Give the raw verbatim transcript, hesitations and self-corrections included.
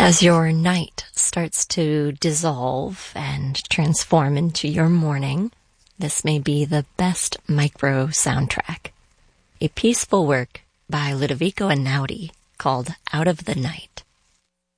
As your night starts to dissolve and transform into your morning, this may be the best micro soundtrack. A peaceful work by Ludovico Einaudi called Out of the Night.